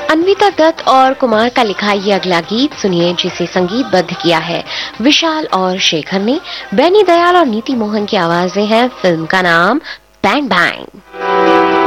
अन्विता दत्त और कुमार का लिखा ये अगला गीत सुनिए, जिसे संगीतबद्ध किया है विशाल और शेखर ने। बेनी दयाल और नीति मोहन की आवाजें हैं। फिल्म का नाम बैंग बैंग।